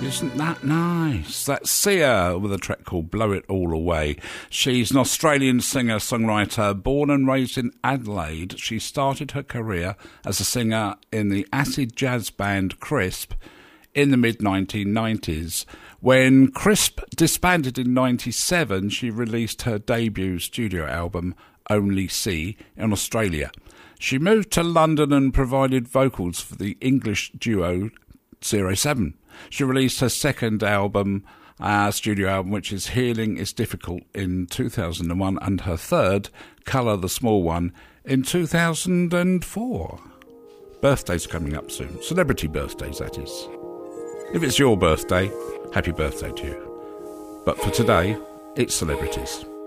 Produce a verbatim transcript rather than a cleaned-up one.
Isn't that nice? That's Sia with a track called Blow It All Away. She's an Australian singer-songwriter born and raised in Adelaide. She started her career as a singer in the acid jazz band Crisp in the mid nineteen nineties. When Crisp disbanded in ninety-seven, she released her debut studio album, Only See, in Australia. She moved to London and provided vocals for the English duo zero seven. She released her second album, uh, studio album, which is Healing is Difficult, in two thousand one, and her third, Colour the Small One, in two thousand four. Birthdays coming up soon. Celebrity birthdays, that is. If it's your birthday, happy birthday to you. But for today, it's celebrities.